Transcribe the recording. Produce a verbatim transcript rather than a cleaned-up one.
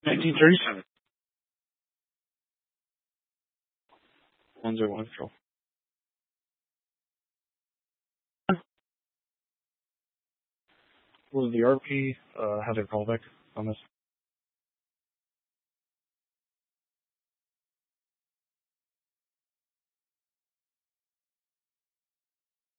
nineteen thirty-seven. one zero one control. Will the R P uh, have their callback on this?